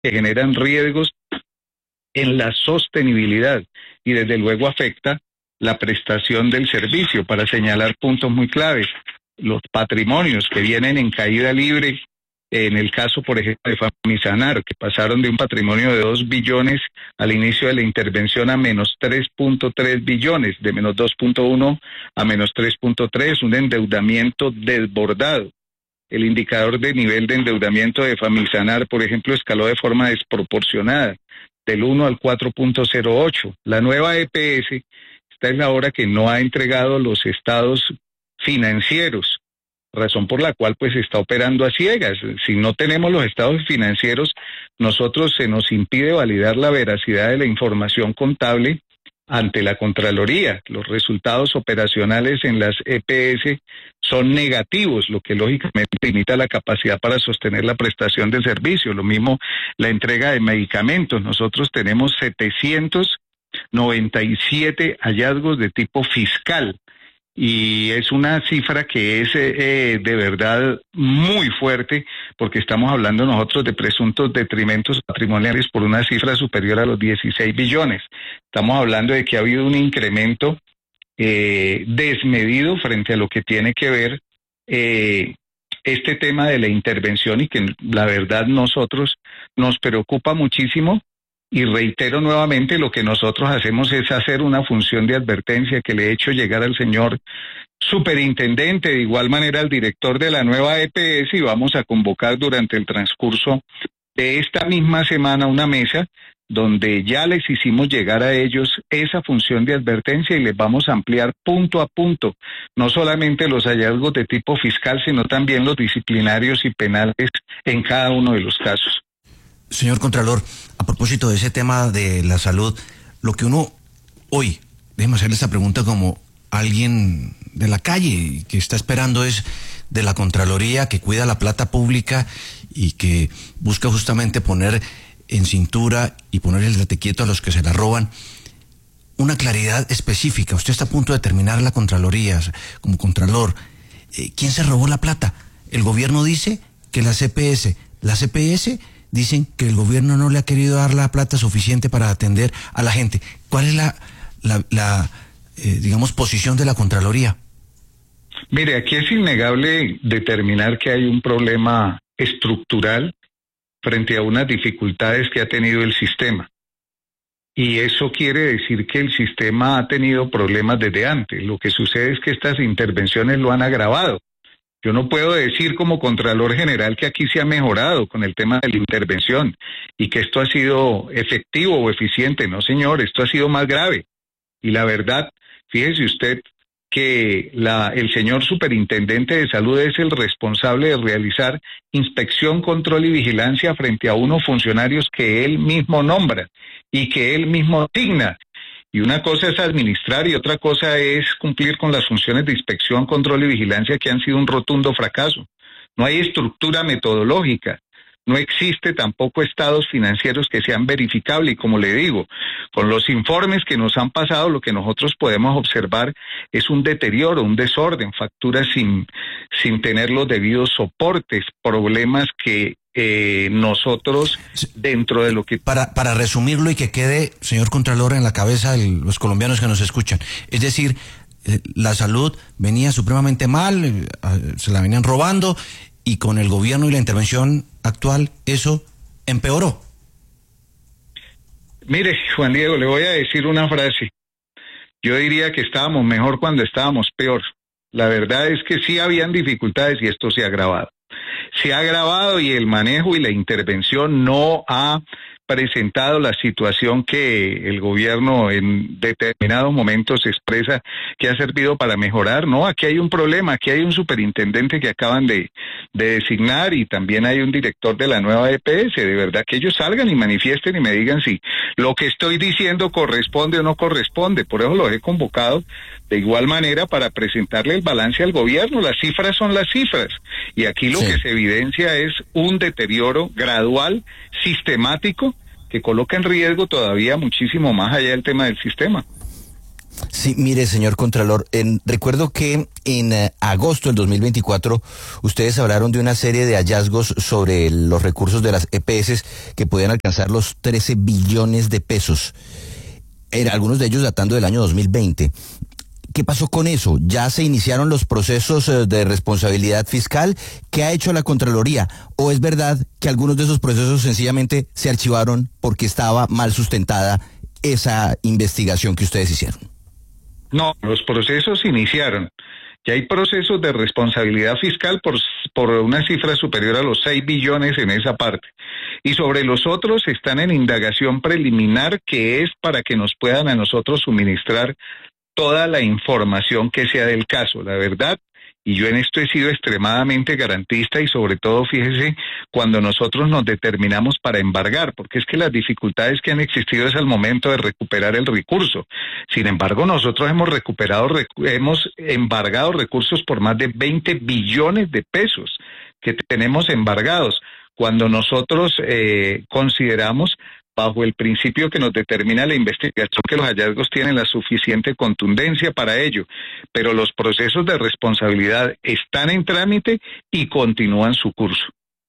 que generan riesgos en la sostenibilidad y desde luego afecta la prestación del servicio. Para señalar puntos muy claves, los patrimonios que vienen en caída libre, en el caso, por ejemplo, de Famisanar, que pasaron de un patrimonio de 2 billones al inicio de la intervención a menos 3.3 billones, de menos 2.1 a menos 3.3, un endeudamiento desbordado. El indicador de nivel de endeudamiento de Famisanar, por ejemplo, escaló de forma desproporcionada, del 1 al 4.08. La nueva EPS, esta es la hora que no ha entregado los estados financieros, razón por la cual pues está operando a ciegas. Si no tenemos los estados financieros, nosotros se nos impide validar la veracidad de la información contable ante la Contraloría. Los resultados operacionales en las EPS son negativos, lo que lógicamente limita la capacidad para sostener la prestación del servicio. Lo mismo la entrega de medicamentos. Nosotros tenemos 797 hallazgos de tipo fiscal. Y es una cifra que es de verdad muy fuerte, porque estamos hablando nosotros de presuntos detrimentos patrimoniales por una cifra superior a los 16 billones. Estamos hablando de que ha habido un incremento desmedido frente a lo que tiene que ver este tema de la intervención, y que la verdad nosotros nos preocupa muchísimo. Y reitero nuevamente, lo que nosotros hacemos es hacer una función de advertencia que le he hecho llegar al señor superintendente, de igual manera al director de la nueva EPS, y vamos a convocar durante el transcurso de esta misma semana una mesa donde ya les hicimos llegar a ellos esa función de advertencia, y les vamos a ampliar punto a punto, no solamente los hallazgos de tipo fiscal, sino también los disciplinarios y penales en cada uno de los casos. Señor Contralor, a propósito de ese tema de la salud, lo que uno hoy, déjeme hacerle esta pregunta como alguien de la calle que está esperando es de la Contraloría, que cuida la plata pública y que busca justamente poner en cintura y poner el date quieto a los que se la roban, una claridad específica. Usted está a punto de terminar la Contraloría como Contralor. ¿Quién se robó la plata? El gobierno dice que la CPS, dicen que el gobierno no le ha querido dar la plata suficiente para atender a la gente. ¿Cuál es la posición de la Contraloría? Mire, aquí es innegable determinar que hay un problema estructural frente a unas dificultades que ha tenido el sistema. Y eso quiere decir que el sistema ha tenido problemas desde antes. Lo que sucede es que estas intervenciones lo han agravado. Yo no puedo decir como Contralor General que aquí se ha mejorado con el tema de la intervención y que esto ha sido efectivo o eficiente. No, señor, esto ha sido más grave. Y la verdad, fíjese usted que el señor superintendente de salud es el responsable de realizar inspección, control y vigilancia frente a unos funcionarios que él mismo nombra y que él mismo asigna. Y una cosa es administrar y otra cosa es cumplir con las funciones de inspección, control y vigilancia, que han sido un rotundo fracaso. No hay estructura metodológica, no existe tampoco estados financieros que sean verificables, y como le digo, con los informes que nos han pasado, lo que nosotros podemos observar es un deterioro, un desorden, facturas sin tener los debidos soportes, problemas que nosotros dentro de lo que... Para resumirlo y que quede, señor Contralor, en la cabeza de los colombianos que nos escuchan, es decir, la salud venía supremamente mal, se la venían robando, y con el gobierno y la intervención actual eso empeoró. Mire, Juan Diego, le voy a decir una frase. Yo diría que estábamos mejor cuando estábamos peor. La verdad es que sí habían dificultades y esto se ha agravado. Se ha agravado y el manejo y la intervención no ha presentado la situación que el gobierno en determinados momentos expresa que ha servido para mejorar. No, aquí hay un problema, aquí hay un superintendente que acaban de designar y también hay un director de la nueva EPS. De verdad que ellos salgan y manifiesten y me digan si lo que estoy diciendo corresponde o no corresponde. Por eso los he convocado de igual manera para presentarle el balance al gobierno. Las cifras son las cifras y aquí lo que se evidencia es un deterioro gradual, sistemático, que coloca en riesgo todavía muchísimo más allá del tema del sistema. Sí, mire, señor Contralor, recuerdo que en agosto del 2024 ustedes hablaron de una serie de hallazgos sobre los recursos de las EPS que podían alcanzar los 13 billones de pesos, algunos de ellos datando del año 2020. ¿Qué pasó con eso? ¿Ya se iniciaron los procesos de responsabilidad fiscal? ¿Qué ha hecho la Contraloría? ¿O es verdad que algunos de esos procesos sencillamente se archivaron porque estaba mal sustentada esa investigación que ustedes hicieron? No, los procesos iniciaron. Ya hay procesos de responsabilidad fiscal por una cifra superior a los 6 billones en esa parte. Y sobre los otros están en indagación preliminar, que es para que nos puedan a nosotros suministrar toda la información que sea del caso, la verdad. Y yo en esto he sido extremadamente garantista y sobre todo, fíjese, cuando nosotros nos determinamos para embargar, porque es que las dificultades que han existido es al momento de recuperar el recurso. Sin embargo, nosotros hemos embargado recursos por más de 20 billones de pesos que tenemos embargados. Cuando nosotros consideramos, bajo el principio que nos determina la investigación, que los hallazgos tienen la suficiente contundencia para ello, pero los procesos de responsabilidad están en trámite y continúan su curso.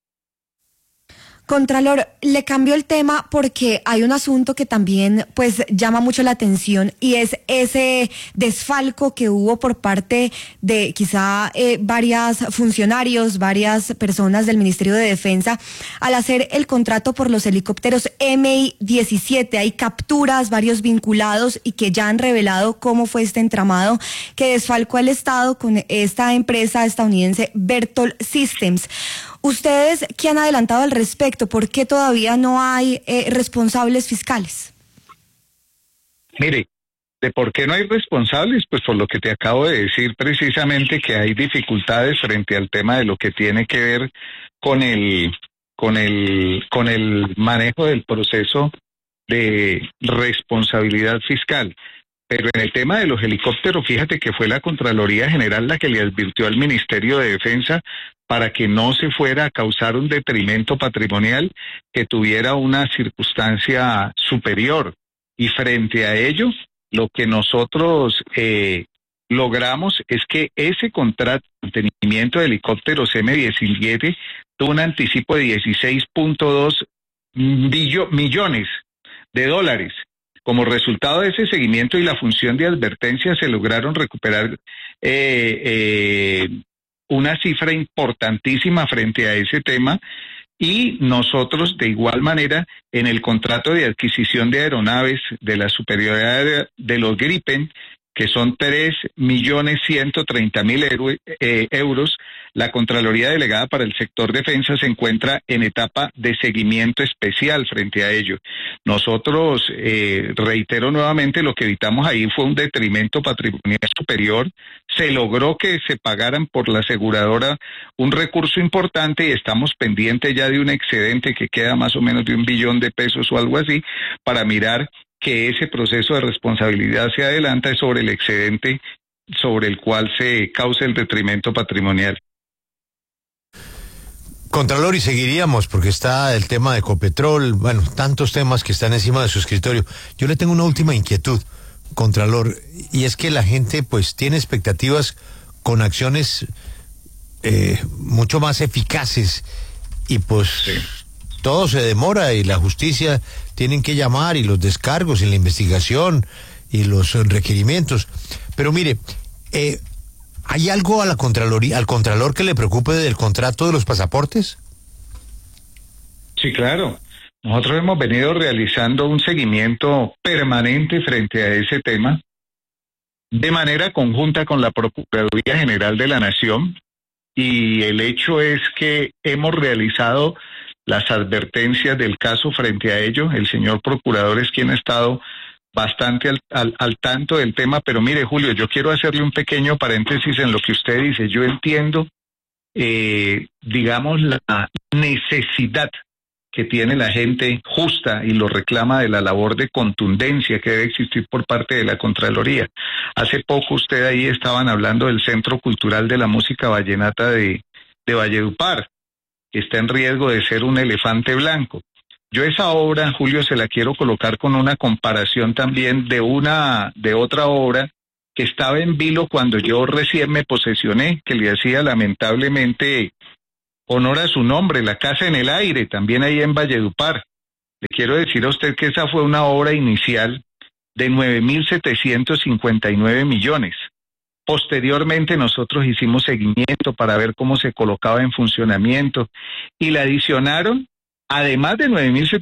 Contralor, le cambio el tema porque hay un asunto que también pues llama mucho la atención y es ese desfalco que hubo por parte de quizá varios funcionarios, varias personas del Ministerio de Defensa al hacer el contrato por los helicópteros Mi-17. Hay capturas, varios vinculados y que ya han revelado cómo fue este entramado que desfalcó al Estado con esta empresa estadounidense Berthold Systems. ¿Ustedes qué han adelantado al respecto? ¿Por qué todavía no hay responsables fiscales? Mire, ¿de por qué no hay responsables? Pues por lo que te acabo de decir precisamente, que hay dificultades frente al tema de lo que tiene que ver con el manejo del proceso de responsabilidad fiscal. Pero en el tema de los helicópteros, fíjate que fue la Contraloría General la que le advirtió al Ministerio de Defensa para que no se fuera a causar un detrimento patrimonial que tuviera una circunstancia superior. Y frente a ello, lo que nosotros logramos es que ese contrato de mantenimiento de helicópteros M-17 tuvo un anticipo de 16.2 millones de dólares. Como resultado de ese seguimiento y la función de advertencia, se lograron recuperar una cifra importantísima frente a ese tema, y nosotros de igual manera en el contrato de adquisición de aeronaves de la superioridad de los Gripen, que son 3.130.000 euros, la Contraloría Delegada para el Sector Defensa se encuentra en etapa de seguimiento especial frente a ello. Nosotros, reitero nuevamente, lo que evitamos ahí fue un detrimento patrimonial superior. Se logró que se pagaran por la aseguradora un recurso importante y estamos pendientes ya de un excedente que queda más o menos de 1 billón de pesos o algo así, para mirar que ese proceso de responsabilidad se adelanta sobre el excedente sobre el cual se causa el detrimento patrimonial. Contralor, y seguiríamos porque está el tema de Ecopetrol, bueno, tantos temas que están encima de su escritorio. Yo le tengo una última inquietud, Contralor, y es que la gente pues tiene expectativas con acciones mucho más eficaces y pues sí, todo se demora y la justicia tienen que llamar y los descargos y la investigación y los requerimientos. Pero mire, ¿hay algo a la Contraloría, al Contralor, que le preocupe del contrato de los pasaportes? Sí, claro. Nosotros hemos venido realizando un seguimiento permanente frente a ese tema, de manera conjunta con la Procuraduría General de la Nación, y el hecho es que hemos realizado las advertencias del caso frente a ello. El señor procurador es quien ha estado bastante al tanto del tema, pero mire, Julio, yo quiero hacerle un pequeño paréntesis en lo que usted dice. Yo entiendo, digamos, la necesidad que tiene la gente justa y lo reclama, de la labor de contundencia que debe existir por parte de la Contraloría. Hace poco usted ahí estaban hablando del Centro Cultural de la Música Vallenata de Valledupar, que está en riesgo de ser un elefante blanco. Yo esa obra, Julio, se la quiero colocar con una comparación también de otra obra que estaba en vilo cuando yo recién me posesioné, que le hacía lamentablemente honor a su nombre, La Casa en el Aire, también ahí en Valledupar. Le quiero decir a usted que esa fue una obra inicial de 9.759 millones. Posteriormente nosotros hicimos seguimiento para ver cómo se colocaba en funcionamiento y le adicionaron, además de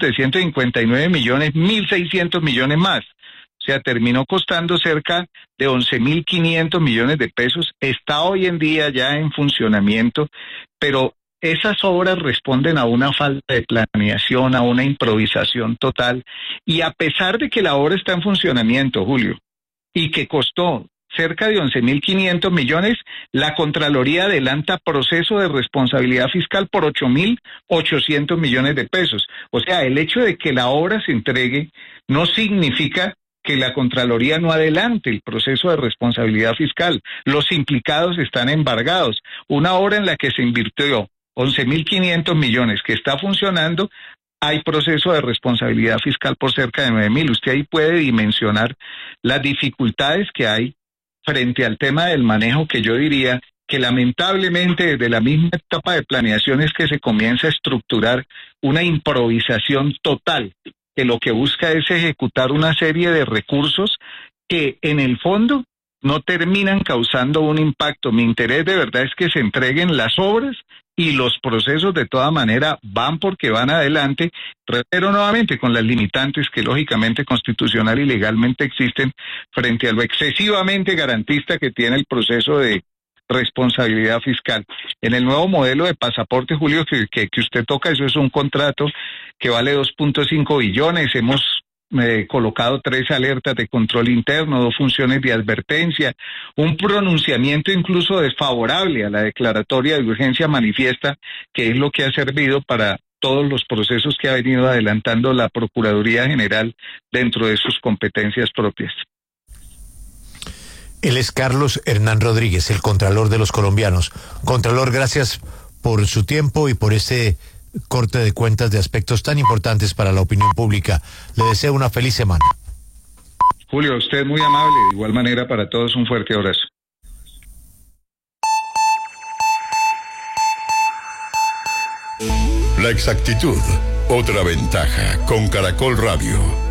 9.759 millones, 1.600 millones más. O sea, terminó costando cerca de 11.500 millones de pesos. Está hoy en día ya en funcionamiento, pero esas obras responden a una falta de planeación, a una improvisación total. Y a pesar de que la obra está en funcionamiento, Julio, y que costó cerca de 11.500 millones, la Contraloría adelanta proceso de responsabilidad fiscal por 8.800 millones de pesos. O sea, el hecho de que la obra se entregue no significa que la Contraloría no adelante el proceso de responsabilidad fiscal. Los implicados están embargados. Una obra en la que se invirtió 11.500 millones que está funcionando, hay proceso de responsabilidad fiscal por cerca de 9.000. Usted ahí puede dimensionar las dificultades que hay frente al tema del manejo, que yo diría que lamentablemente desde la misma etapa de planeación es que se comienza a estructurar una improvisación total, que lo que busca es ejecutar una serie de recursos que en el fondo no terminan causando un impacto. Mi interés de verdad es que se entreguen las obras y los procesos de toda manera van porque van adelante, pero nuevamente con las limitantes que lógicamente constitucional y legalmente existen frente a lo excesivamente garantista que tiene el proceso de responsabilidad fiscal. En el nuevo modelo de pasaporte, Julio, que usted toca, eso es un contrato que vale 2.5 billones, hemos colocado 3 alertas de control interno, 2 funciones de advertencia, un pronunciamiento incluso desfavorable a la declaratoria de urgencia manifiesta, que es lo que ha servido para todos los procesos que ha venido adelantando la Procuraduría General dentro de sus competencias propias. Él es Carlos Hernán Rodríguez, el Contralor de los colombianos. Contralor, gracias por su tiempo y por este corte de cuentas de aspectos tan importantes para la opinión pública. Le deseo una feliz semana. Julio, usted es muy amable. De igual manera, para todos un fuerte abrazo. La exactitud, otra ventaja con Caracol Radio.